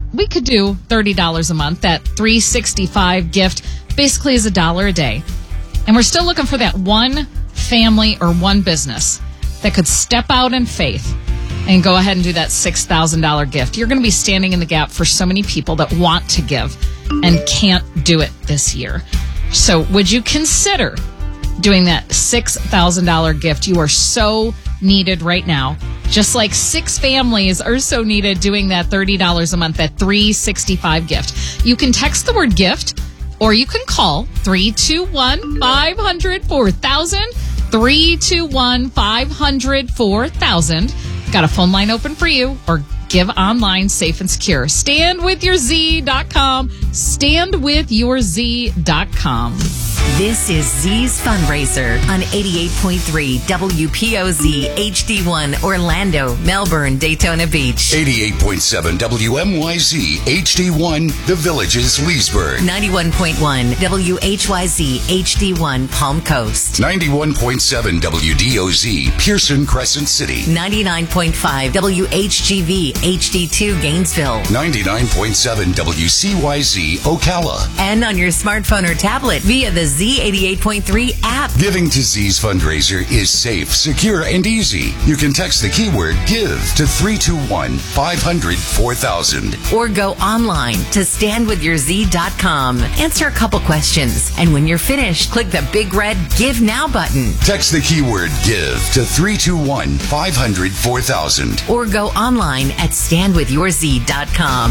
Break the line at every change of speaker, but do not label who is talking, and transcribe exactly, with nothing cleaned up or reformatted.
we could do thirty dollars a month. That three sixty-five gift basically is a dollar a day. And we're still looking for that one family or one business that could step out in faith and go ahead and do that six thousand dollars gift. You're going to be standing in the gap for so many people that want to give and can't do it this year. So would you consider doing that six thousand dollars gift? You are so needed right now. Just like six families are so needed doing that thirty dollars a month, that three sixty-five gift. You can text the word gift or you can call three two one, five hundred, four thousand, three two one, five hundred, four thousand. Got a phone line open for you, or give online, safe and secure. stand with your z dot com. stand with your z dot com.
This is Z's Fundraiser on eighty-eight point three W P O Z H D one Orlando, Melbourne, Daytona Beach.
eighty-eight point seven W M Y Z H D one The Villages, Leesburg.
ninety-one point one W H Y Z H D one Palm Coast.
ninety-one point seven W D O Z Pearson, Crescent City.
ninety-nine point five W H G V H D two Gainesville.
ninety-nine point seven W C Y Z Ocala.
And on your smartphone or tablet via the Z eighty-eight point three app.
Giving to Z's Fundraiser is safe, secure, and easy. You can text the keyword GIVE to three two one, five hundred, four thousand.
Or go online to stand with your z dot com. Answer a couple questions. And when you're finished, click the big red Give Now button.
Text the keyword GIVE to three two one, five hundred, four thousand.
Or go online at stand with your z dot com.